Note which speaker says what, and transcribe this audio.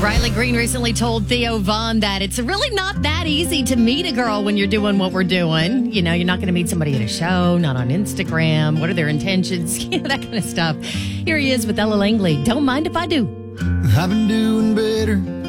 Speaker 1: Riley Green recently told Theo Vaughn that it's really not that easy to meet a girl when you're doing what we're doing. You know, you're not going to meet somebody at a show, not on Instagram. What are their intentions? You know, that kind of stuff. Here he is with Ella Langley. Don't mind if I do.
Speaker 2: I've been doing better.